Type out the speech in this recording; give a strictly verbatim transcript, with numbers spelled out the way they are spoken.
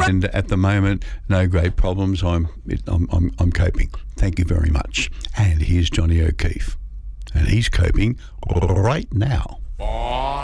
And at the moment, no great problems. I'm, I'm, I'm, I'm coping. Thank you very much. And here's Johnny O'Keefe. And he's coping right now.